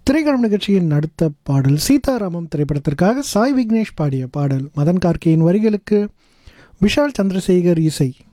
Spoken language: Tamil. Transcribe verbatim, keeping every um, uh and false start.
திரைக்களம் நிகழ்ச்சியின் அடுத்த பாடல் சீதாராமம் திரைப்படத்திற்காக சாய் விக்னேஷ் பாடிய பாடல். மதன் கார்கேயின் வரிகளுக்கு விஷால் சந்திரசேகர் இசை.